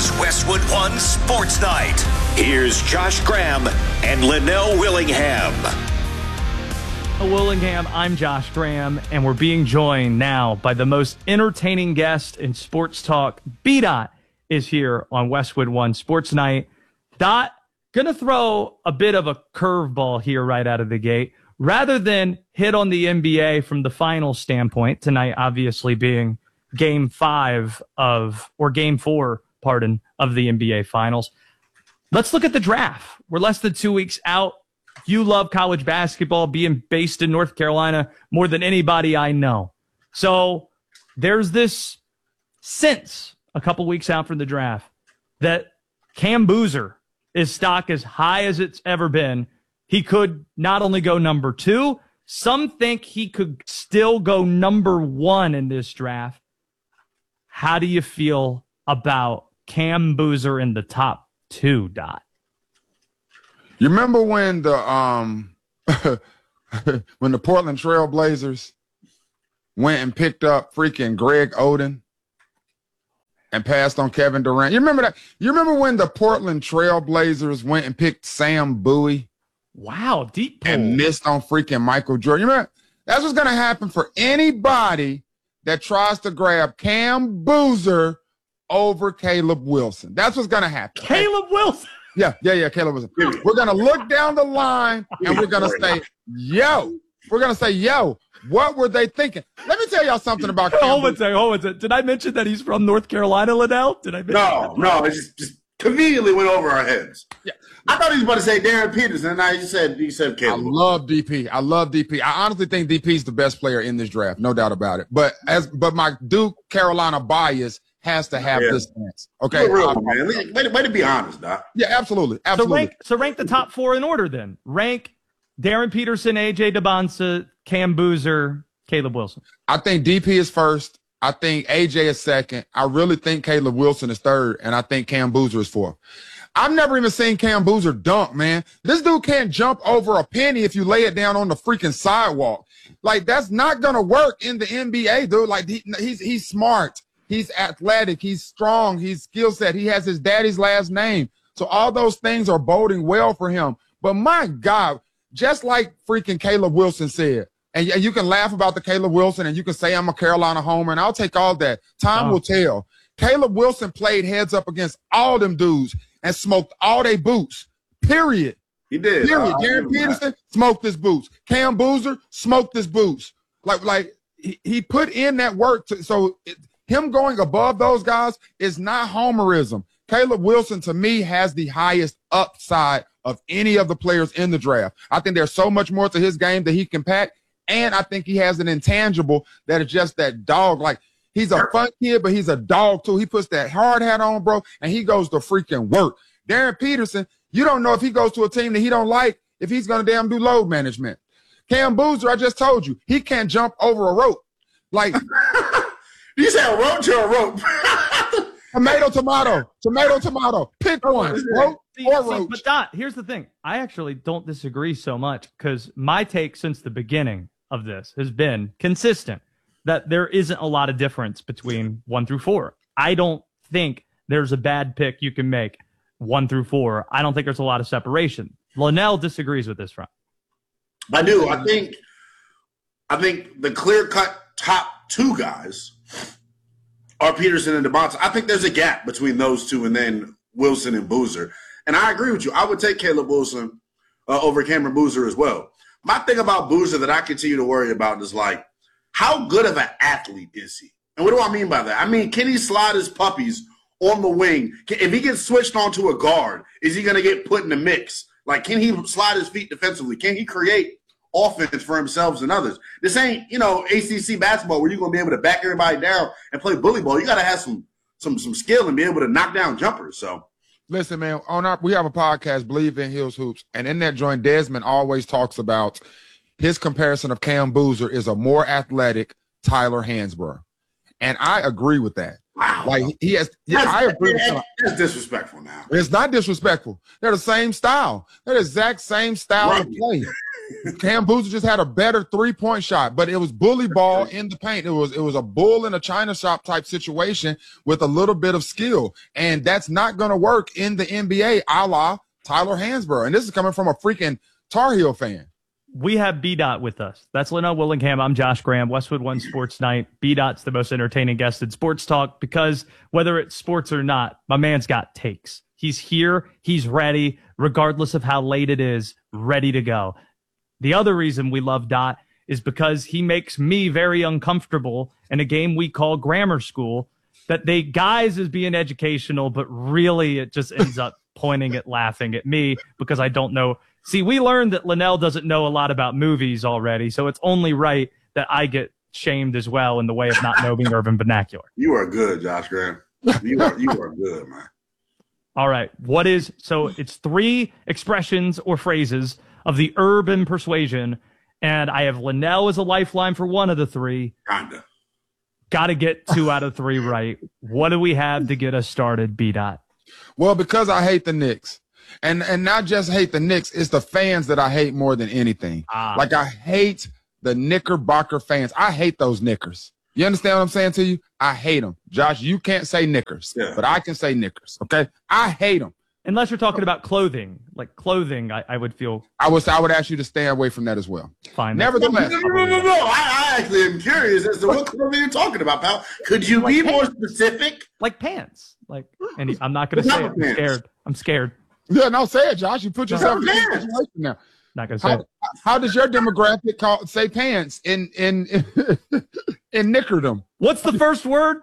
is Westwood One Sports Night. Here's Josh Graham and Linnell Willingham. Willingham, I'm Josh Graham, and we're being joined now by the most entertaining guest in sports talk. B-Dot is here on Westwood One Sports Night. Dot, gonna throw a bit of a curveball here right out of the gate. Rather than hit on the NBA from the final standpoint, tonight obviously being Game 4, of the NBA Finals, let's look at the draft. We're less than 2 weeks out. You love college basketball, being based in North Carolina more than anybody I know. So there's this sense a couple weeks out from the draft that Cam Boozer is stock as high as it's ever been. He could not only go number 2, some think he could still go number 1 in this draft. How do you feel about Cam Boozer in the top 2, Dot? You remember when the when the Portland Trail Blazers went and picked up freaking Greg Oden and passed on Kevin Durant? You remember that? You remember when the Portland Trail Blazers went and picked Sam Bowie? Wow, deep pull. And missed on freaking Michael Jordan. You remember? That's what's going to happen for anybody that tries to grab Cam Boozer over Caleb Wilson. That's what's going to happen. Caleb Wilson. Yeah, Caleb Wilson. We're going to look down the line and we're going to say, yo, what were they thinking? Let me tell y'all something about Cam Boozer. Hold on a second. Did I mention that he's from North Carolina, Linnell? Did I mention No, it just conveniently went over our heads. Yeah. I thought he was about to say Darren Peterson, and now you said Caleb. I love DP. I honestly think DP is the best player in this draft, no doubt about it. But my Duke Carolina bias has to have this chance. Okay, real, man. Way to be honest, Doc. Yeah, absolutely. So rank the top 4 in order then. Rank Darren Peterson, AJ DeBonsa, Cam Boozer, Caleb Wilson. I think DP is first. I think AJ is second. I really think Caleb Wilson is third, and I think Cam Boozer is fourth. I've never even seen Cam Boozer dunk, man. This dude can't jump over a penny if you lay it down on the freaking sidewalk. Like, that's not going to work in the NBA, dude. Like, he's smart. He's athletic. He's strong. He's skill set. He has his daddy's last name. So all those things are boding well for him. But my God, just like freaking Caleb Wilson said, and you can laugh about the Caleb Wilson and you can say I'm a Carolina homer, and I'll take all that. Time will tell. Caleb Wilson played heads up against all them dudes and smoked all they boots. Period. He did. Period. Darren Peterson smoked his boots. Cam Boozer smoked his boots. Like he put in that work. Him going above those guys is not homerism. Caleb Wilson, to me, has the highest upside of any of the players in the draft. I think there's so much more to his game that he can pack, and I think he has an intangible that is just that dog. Like, he's a fun kid, but he's a dog, too. He puts that hard hat on, bro, and he goes to freaking work. Darren Peterson, you don't know if he goes to a team that he don't like, if he's going to damn do load management. Cam Boozer, I just told you, he can't jump over a rope. Like, you said a roach or a rope? Tomato. Pick one, rope or roach. But Dot, here's the thing. I actually don't disagree so much because my take since the beginning of this has been consistent that there isn't a lot of difference between 1 through 4. I don't think there's a bad pick you can make 1 through 4. I don't think there's a lot of separation. Linnell disagrees with this front. I do. I think the clear-cut top 2 guys are Peterson and DeBonta. I think there's a gap between those two and then Wilson and Boozer. And I agree with you. I would take Caleb Wilson over Cameron Boozer as well. My thing about Boozer that I continue to worry about is, like, how good of an athlete is he? And what do I mean by that? I mean, can he slide his puppies on the wing? If he gets switched onto a guard, is he going to get put in the mix? Like, can he slide his feet defensively? Can he create offense for himself and others? This ain't, ACC basketball where you're going to be able to back everybody down and play bully ball. You got to have some skill and be able to knock down jumpers. So, listen, man, we have a podcast, Believe in Hills Hoops, and in that joint, Desmond always talks about his comparison of Cam Boozer is a more athletic Tyler Hansbrough. And I agree with that. Wow. Like, he has – I agree with that. That's disrespectful now. It's not disrespectful. They're the same style. They're the exact same style of play. Cam Boozer just had a better 3-point shot, but it was bully ball in the paint. It was a bull in a china shop type situation with a little bit of skill, and that's not going to work in the NBA, a la Tyler Hansbrough. And this is coming from a freaking Tar Heel fan. We have B-Dot with us. That's Linnell Willingham. I'm Josh Graham, Westwood One Sports Night. B-Dot's the most entertaining guest in sports talk because whether it's sports or not, my man's got takes. He's here. He's ready, regardless of how late it is, ready to go. The other reason we love Dot is because he makes me very uncomfortable in a game we call grammar school that they guise as being educational, but really it just ends up pointing at laughing at me because I don't know. See, we learned that Linnell doesn't know a lot about movies already, so it's only right that I get shamed as well in the way of not knowing urban vernacular. You are good, Josh Graham. You are good, man. All right. So it's 3 expressions or phrases of the urban persuasion, and I have Linnell as a lifeline for one of the 3. Kinda. Got to get 2 out of 3 right. What do we have to get us started, B-Dot? Well, because I hate the Knicks. And not just hate the Knicks, it's the fans that I hate more than anything. Like, I hate the Knickerbocker fans. I hate those Knickers. You understand what I'm saying to you? I hate them. Josh, you can't say Knickers, but I can say Knickers, okay? I hate them. Unless you're talking about clothing. Like clothing, I would feel. I would ask you to stay away from that as well. Fine. Nevertheless. No. I actually am curious as to what clothing you're talking about, pal. Could you be more specific? Like pants. And I'm not going to say it. I'm scared. Yeah, no, say it, Josh. You put yourself in a situation now. Not going to say it. How does your demographic say pants in Nickerdom? What's the first word?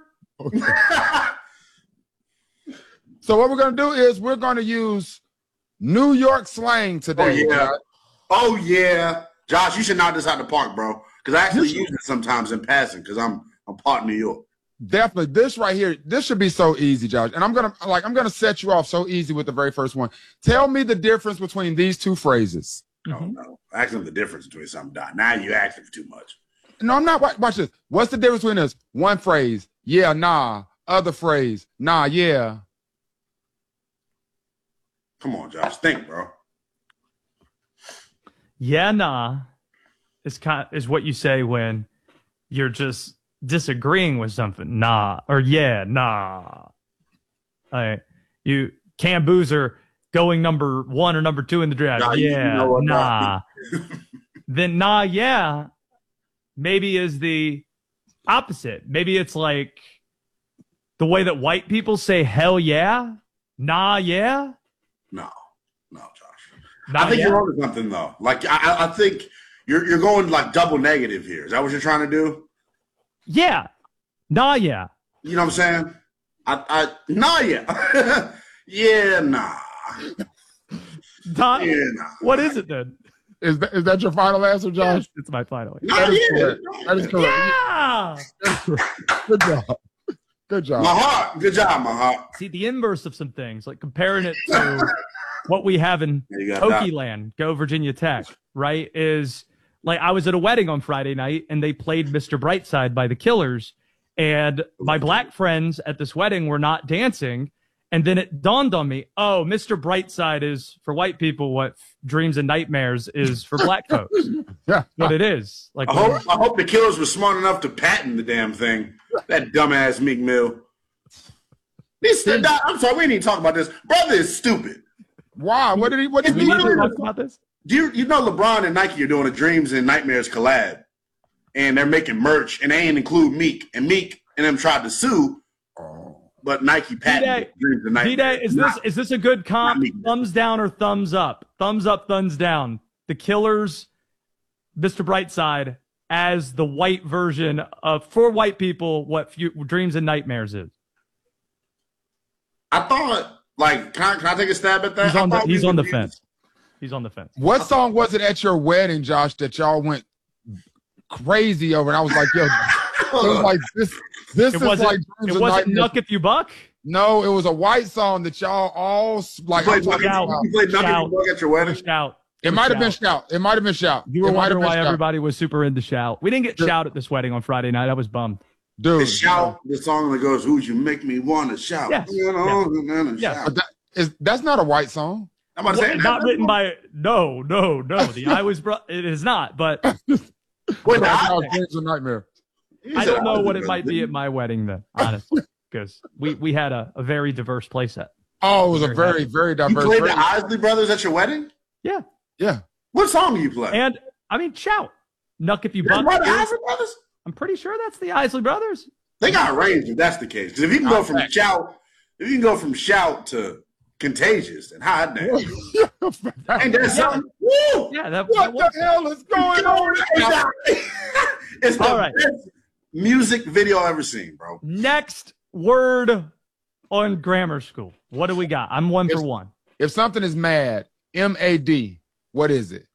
So what we're going to do is we're going to use New York slang today. Oh, yeah. Josh, you should knock this out the park, bro. Because I actually use it sometimes in passing because I'm part of New York. Definitely. This right here, this should be so easy, Josh. And I'm gonna set you off so easy with the very first one. Tell me the difference between these 2 phrases. Oh, no. Asking the difference between something, Dot. Now you're asking for too much. No, I'm not. Watch this. What's the difference between this? One phrase, yeah, nah. Other phrase, nah, yeah. Come on, Josh. Think, bro. Yeah, nah is what you say when you're just disagreeing with something. Nah. Or yeah, nah. Cam Boozer going number 1 or number 2 in the draft. Nah. Then nah, yeah, maybe is the opposite. Maybe it's like the way that white people say hell yeah. Nah, yeah. No, Josh. I think you're onto something though. Like I think you're going like double negative here. Is that what you're trying to do? Yeah. Nah, yeah. You know what I'm saying? Nah, yeah. Yeah, nah. Nah. What is it then? Is that your final answer, Josh? Yes, it's my final answer. That is correct. That is correct. Yeah. Good job. Good job. My heart. Good job, my heart. See, the inverse of some things, like comparing it to what we have in Hokie-land, go Virginia Tech, right, is like I was at a wedding on Friday night, and they played Mr. Brightside by the Killers, and my black friends at this wedding were not dancing, and then it dawned on me, oh, Mr. Brightside is for white people what Dreams and Nightmares is for black folks. Yeah. What it is. Like I hope the Killers were smart enough to patent the damn thing. That dumbass Meek Mill. I'm sorry, we didn't talk about this. Brother is stupid. Wow, what did he do? Talk about this? You know LeBron and Nike are doing a Dreams and Nightmares collab, and they're making merch, and they ain't include Meek, and them tried to sue, but Nike patented Dreams and Nightmares. D-Day, is this a good comp? Thumbs down or thumbs up? Thumbs up, thumbs down. The Killers, Mr. Brightside, as the white version of, for white people, what Dreams and Nightmares is. I thought, like, can I take a stab at that? He's on the fence. He's on the fence. What song was it at your wedding, Josh, that y'all went crazy over? And I was like, yo, it was like this is like Dreams it wasn't Nuck If You Buck? No, it was a white song that y'all all like. You played Nuck If You Buck at your wedding? Shout. It might have been Shout. It might have been Shout. You were wondering why everybody was super into Shout. We didn't get Shout at this wedding on Friday night. I was bummed. Dude, Shout, the song that goes, "Who'd you make me want to shout?" Yes. That's not a white song. I'm about to say Not written by no. The Isley Brothers. It is not, but Wait, Dreams a nightmare. I don't know what it might be at my wedding then, honestly, because we had a very diverse play set. Oh, it was a very, very You diverse. played the Isley Brothers at your wedding? Yeah, Yeah. What song do you play? and I mean, shout, Nuck if you That's buck. by the Isley Brothers? I'm pretty sure that's the Isley Brothers. They got range if that's the case. Because if you can go from shout to contagious and hot damn. Ain't that something? Woo! Yeah, that What was. the hell is going on? It's the All right. best music video I've ever seen, bro. Next word on grammar school. What do we got? I'm one for one. If something is mad, M-A-D, what is it?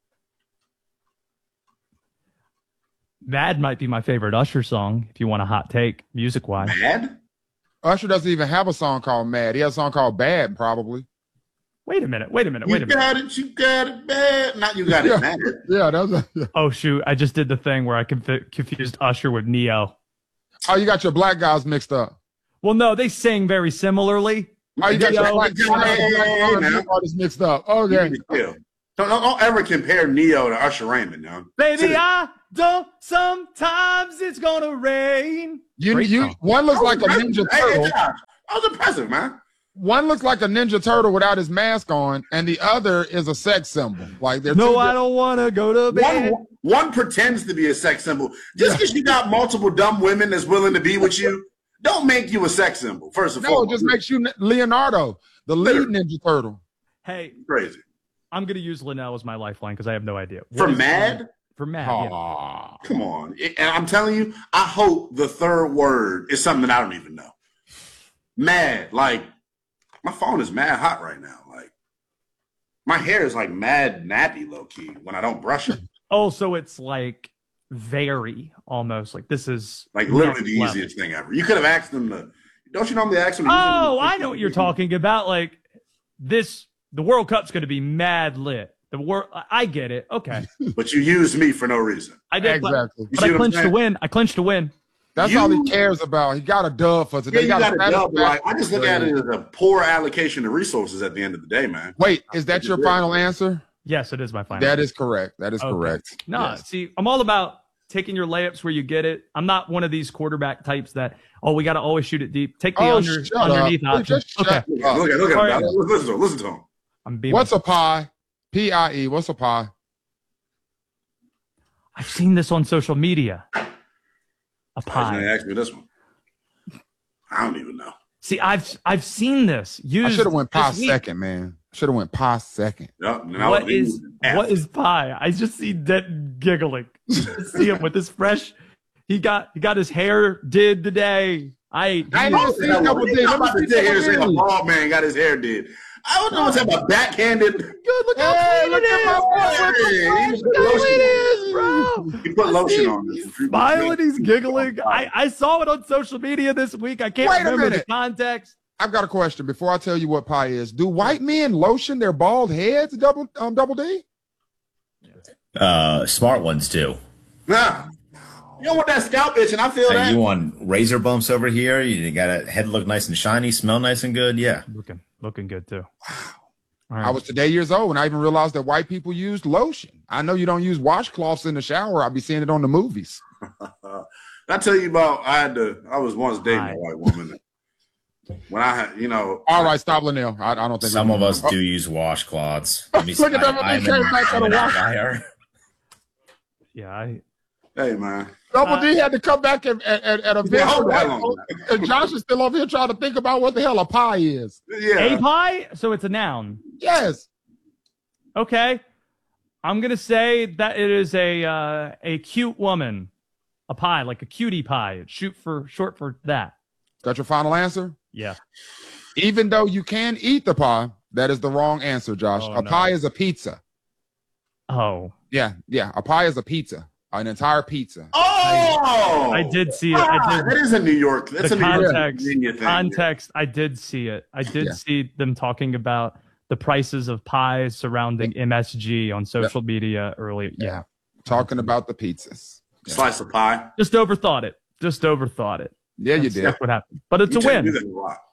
Mad might be my favorite Usher song if you want a hot take music wise. Mad? Usher doesn't even have a song called Mad. He has a song called Bad, probably. Wait a minute. You got it bad. Not you got it mad. Yeah, that's Oh shoot! I just did the thing where I confused Usher with Neo. Oh, you got your black guys mixed up. Well, no, they sing very similarly. Oh, you got your black Hey, artists mixed up. Okay. Don't ever compare Neo to Usher Raymond, yo. Baby, I don't. Sometimes it's gonna rain. Great song. One looks like a Ninja Turtle. Josh, I was impressive, man. One looks like a Ninja Turtle without his mask on, and the other is a sex symbol. Like they're No, two I don't want to go to bed. One pretends to be a sex symbol. Just because you got multiple dumb women that's willing to be with you, don't make you a sex symbol. First of No, all, it just makes you Leonardo, the lead Ninja Turtle. Hey, crazy. I'm gonna use Linnell as my lifeline because I have no idea. For What is mad? For mad. Yeah. Aw. Come on. And I'm telling you, I hope the third word is something that I don't even know. Mad. Like, my phone is mad hot right now. Like, my hair is like mad nappy low key when I don't brush it. Oh, so it's like very almost like this is Like, literally next the level. easiest thing ever. You could have asked them to, don't you normally ask them? Oh, I know what you're talking about. Like this, the World Cup's going to be mad lit. The world, I get it. Okay, But you used me for no reason. I did, Exactly. but I clinched to win. I clinched to win. That's all he cares about. He got a dub for Yeah, today. you got a to status double. Like, back. I just look at it as a poor allocation of resources at the end of the day, man. Wait, is that your final answer? Yes, it is my final. That is correct. That is Okay. correct. No, Yes. see, I'm all about taking your layups where you get it. I'm not one of these quarterback types that, we got to always shoot it deep. Take the shut underneath up. option. Just shut Okay, up. Look at him. All right. Dog. Listen to him. I'm being. What's a pie? P-I-E. What's a pie? I've seen this on social media. A Why didn't pie. they ask me this one? I don't even know. See, I've seen this I used. should have went pie this week. second, man. Should have went pie second. Yep. and What is pie? I just see Denton giggling. See him with his fresh. He got his hair did today. I ain't even seen Double D. Let me see Double A D. bald man got his hair did. I don't know what's about backhanded. Good, look how Hey, clean look it at my is. boy. Look Look at how clean it is, bro. He put lotion on He's this. smiling. He's giggling. I saw it on social media this week. I can't Wait a remember the minute. context. I've got a question before I tell you what pie is. Do white men lotion their bald heads, Double D? Smart ones too. Nah. You don't want that scalp itch, and I feel that. You want razor bumps over here? You got a head look nice and shiny, smell nice and good. Yeah. Looking good too. All I was today years old and I even realized that white people used lotion. I know you don't use washcloths in the shower. I'll be seeing it on the movies. I tell you about. I was once dating a white woman. When I had, All right, stop, Linnell. I don't think Some we of can- us do use washcloths. Look at them, they came back on the wash. Yeah, Hey, man. Double D had to come back at a Yeah, hold that long. and Josh is still over here trying to think about what the hell a pie is. Yeah. a pie. So it's a noun. Yes. Okay, I'm gonna say that it is a cute woman, a pie, like a cutie pie. It's short for that. Got your final answer? Yeah. Even though you can eat the pie, that is the wrong answer, Josh. Oh, a no. pie is a pizza. Oh, Yeah. A pie is a pizza, an entire pizza. Oh, I did see it. I did. That is a New York. That's The a New York context. Virginia thing. Context. I did see it. I did Yeah. see them talking about the prices of pies surrounding MSG on social media earlier. Yeah. Talking about the pizzas. Slice of pie. Just overthought it. Yeah, you That's did. what happened. But it's You a tend to win. do that a lot.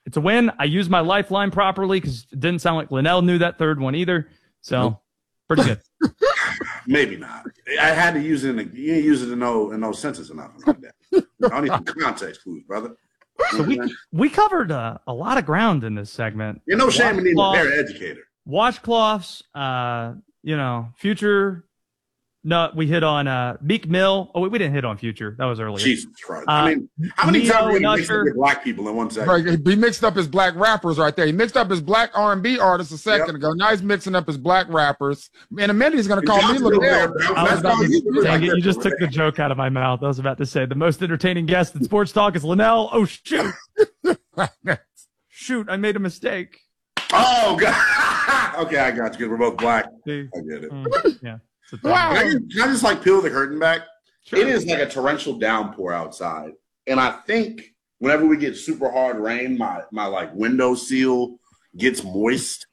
it's a win. I used my lifeline properly because it didn't sound like Linnell knew that third one either. So pretty good. Maybe not. I had to use it you didn't use it in no senses or nothing like that. I don't need some context clues, brother. So we covered a lot of ground in this segment. You're no shame in being a better educator. Washcloths, Future. No, we hit on Meek Mill. Oh, we didn't hit on Future. That was earlier. Jesus Christ. I mean, how many times are we going to mix up with black people in one second? Right, he mixed up his black rappers right there. He mixed up his black R&B artists a second ago. Now he's mixing up his black rappers. In a minute, he's going to call me Linnell. You just took the joke out of my mouth. I was about to say the most entertaining guest in sports talk is Linnell. Oh, shoot. Shoot, I made a mistake. Oh, God. Okay, I got you because we're both black. I get it. Yeah. Wow. Can I just like peel the curtain back? Sure. It is like a torrential downpour outside. And I think whenever we get super hard rain, my like window seal gets moist.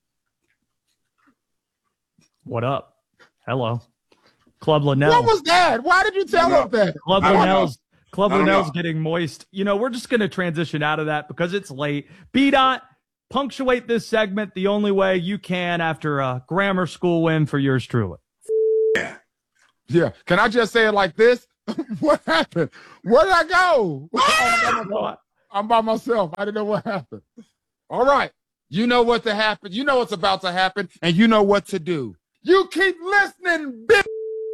What up? Hello. Club Linnell. What was that? Why did you tell us that? Club Linnell's getting moist. We're just going to transition out of that because it's late. B-Dot, punctuate this segment the only way you can after a grammar school win for yours truly. Yeah. Can I just say it like this? What happened? Where did I go? I'm by myself. I didn't know what happened. All right. You know what to happen. You know what's about to happen, and you know what to do. You keep listening, bitch.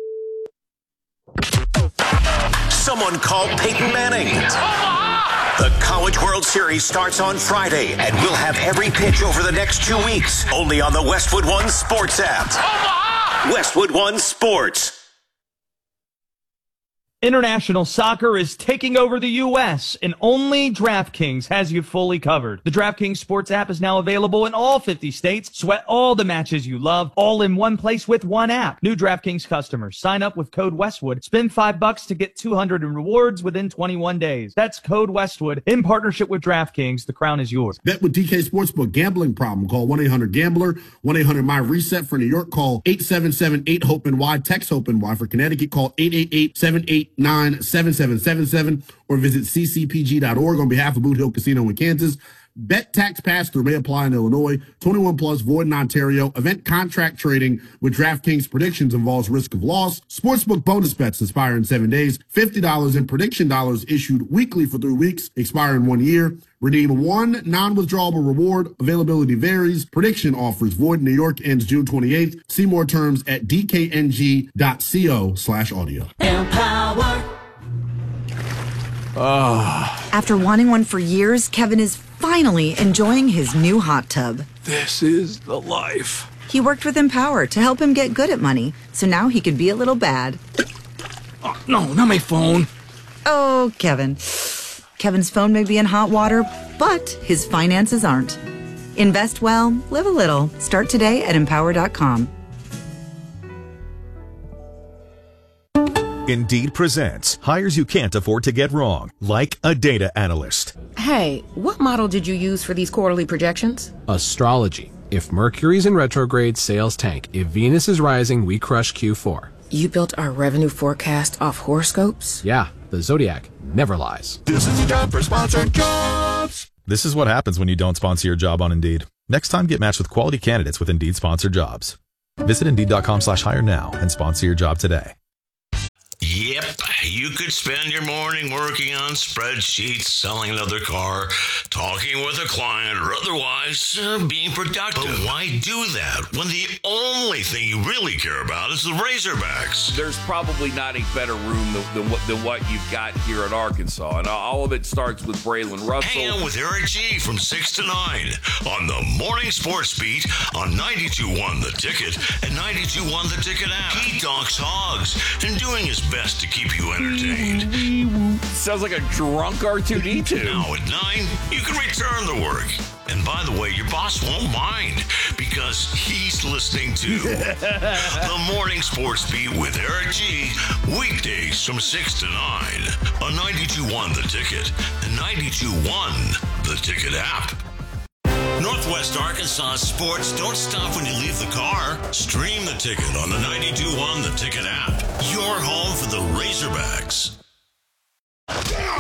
Someone call Peyton Manning. The College World Series starts on Friday, and we'll have every pitch over the next 2 weeks, only on the Westwood One Sports app. Westwood One Sports. International soccer is taking over the U.S., and only DraftKings has you fully covered. The DraftKings Sports app is now available in all 50 states. Sweat all the matches you love, all in one place with one app. New DraftKings customers, sign up with code Westwood. Spend $5 to get $200 in rewards within 21 days. That's code Westwood in partnership with DraftKings. The crown is yours. Bet with DK Sportsbook. Gambling problem? Call 1-800-GAMBLER. 1-800-MY-RESET. For New York, call 877-8-HOPE-NY. Text HOPE-NY. For Connecticut, call 888-789-7777 or visit ccpg.org on behalf of Boot Hill Casino in Kansas. Bet tax pass-through may apply in Illinois. 21 plus, void in Ontario. Event contract trading with DraftKings predictions involves risk of loss. Sportsbook bonus bets expire in 7 days. $50 in prediction dollars issued weekly for 3 weeks, expire in 1 year. Redeem one non-withdrawable reward. Availability varies. Prediction offers void in New York ends June 28th. See more terms at dkng.co/audio. Empower. After wanting one for years, Kevin is finally enjoying his new hot tub. This is the life. He worked with Empower to help him get good at money, so now he could be a little bad. Oh, no, not my phone. Oh, Kevin. Kevin's phone may be in hot water, but his finances aren't. Invest well, live a little. Start today at Empower.com. Indeed presents hires you can't afford to get wrong, like a data analyst. Hey, what model did you use for these quarterly projections? Astrology. If Mercury's in retrograde, sales tank. If Venus is rising, we crush Q4. You built our revenue forecast off horoscopes? Yeah, the Zodiac never lies. This is your job for sponsored jobs. This is what happens when you don't sponsor your job on Indeed. Next time, get matched with quality candidates with Indeed sponsored jobs. Visit Indeed.com/hire now and sponsor your job today. Yep, you could spend your morning working on spreadsheets, selling another car, talking with a client, or otherwise being productive. But why do that when the only thing you really care about is the Razorbacks? There's probably not a better room than what you've got here at Arkansas, and all of it starts with Braylon Russell. Hang out with Eric G from 6 to 9 on the Morning Sports Beat on 92.1 The Ticket and 92.1 The Ticket app. He talks hogs and doing his best to keep you entertained. Sounds like a drunk R2-D2. Now at 9, you can return to work. And by the way, your boss won't mind because he's listening to the Morning Sports Beat with Eric G. Weekdays from 6 to 9 on 92.1 The Ticket and 92.1 The Ticket app. Northwest Arkansas sports don't stop when you leave the car. Stream The Ticket on the 92.1 The Ticket app. Your home for the Razorbacks.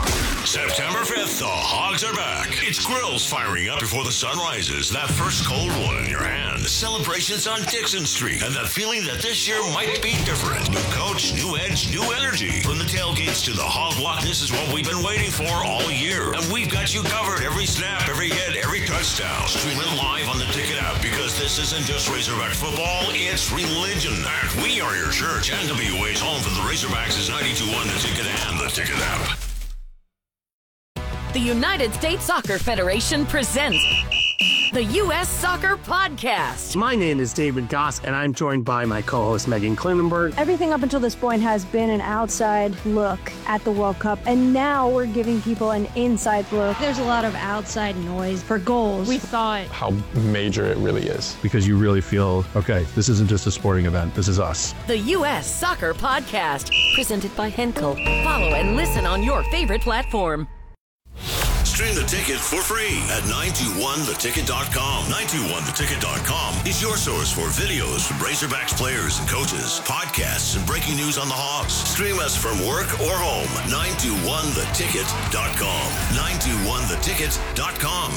September 5th, the Hogs are back. It's grills firing up before the sun rises. That first cold one in your hand. Celebrations on Dixon Street. And that feeling that this year might be different. New coach, new edge, new energy. From the tailgates to the hog walk, this is what we've been waiting for all year. And we've got you covered every snap, every hit, every touchdown. Stream it live on the Ticket app because this isn't just Razorback football, it's religion. And we are your church. And WA's home for the Razorbacks is 92.1 The Ticket and the Ticket app. The United States Soccer Federation presents the U.S. Soccer Podcast. My name is David Goss, and I'm joined by my co-host Megan Klinenberg. Everything up until this point has been an outside look at the World Cup, and now we're giving people an inside look. There's a lot of outside noise for goals. We thought how major it really is. Because you really feel, okay, this isn't just a sporting event, this is us. The U.S. Soccer Podcast, presented by Henkel. Follow and listen on your favorite platform. Stream the Ticket for free at 921theticket.com. 921theticket.com is your source for videos from Razorbacks players and coaches, podcasts, and breaking news on the Hogs. Stream us from work or home. 921theticket.com. 921theticket.com.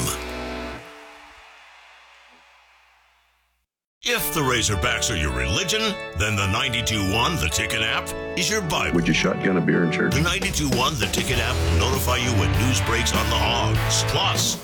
If the Razorbacks are your religion, then the 92.1 The Ticket app is your Bible. Would you shotgun a beer in church? The 92.1 The Ticket app will notify you when news breaks on the Hogs. Plus,